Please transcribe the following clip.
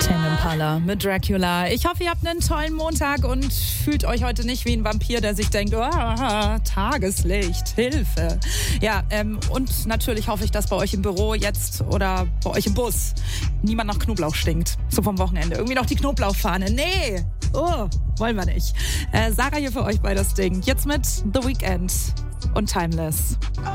Tame Impala mit Dracula. Ich hoffe, ihr habt einen tollen Montag und fühlt euch heute nicht wie ein Vampir, der sich denkt, Tageslicht, Hilfe. Ja, und natürlich hoffe ich, dass bei euch im Büro jetzt oder bei euch im Bus niemand nach Knoblauch stinkt. So vom Wochenende. Irgendwie noch die Knoblauchfahne. Nee, wollen wir nicht. Sarah hier für euch bei das Ding. Jetzt mit The Weeknd und Timeless.